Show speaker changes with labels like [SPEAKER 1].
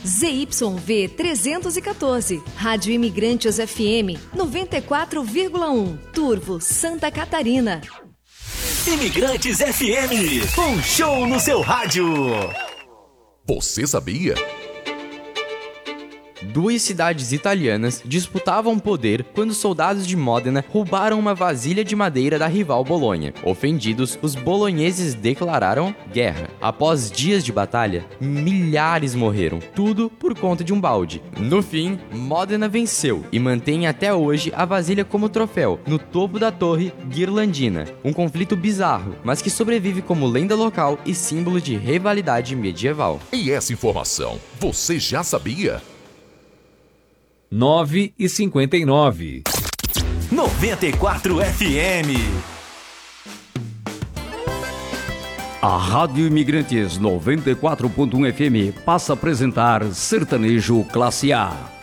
[SPEAKER 1] ZYV 314, Rádio Imigrantes FM 94,1, Turvo, Santa Catarina.
[SPEAKER 2] Imigrantes FM, um show no seu rádio.
[SPEAKER 3] Você sabia?
[SPEAKER 4] Duas cidades italianas disputavam poder quando soldados de Módena roubaram uma vasilha de madeira da rival Bolonha. Ofendidos, os bolonheses declararam guerra. Após dias de batalha, milhares morreram, tudo por conta de um balde. No fim, Módena venceu e mantém até hoje a vasilha como troféu, no topo da torre Ghirlandina. Um conflito bizarro, mas que sobrevive como lenda local e símbolo de rivalidade medieval.
[SPEAKER 3] E essa informação, você já sabia?
[SPEAKER 5] 9h59.
[SPEAKER 2] 94 FM.
[SPEAKER 5] A Rádio Imigrantes 94.1 FM passa a apresentar Sertanejo Classe A.